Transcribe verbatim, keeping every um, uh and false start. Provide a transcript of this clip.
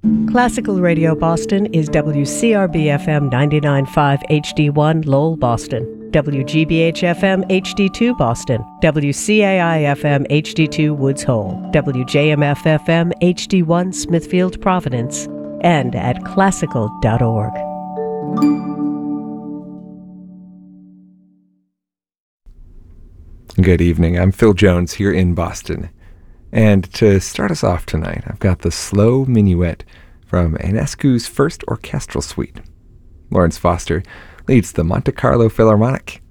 Classical Radio Boston is W C R B F M ninety-nine point five H D one Lowell, Boston, W G B H F M H D two Boston, W C A I F M H D two Woods Hole, W J M F F M H D one Smithfield, Providence, and at classical dot org. Good evening. I'm Phil Jones here in Boston. And to start us off tonight, I've got the slow minuet from Enescu's first orchestral suite. Lawrence Foster leads the Monte Carlo Philharmonic,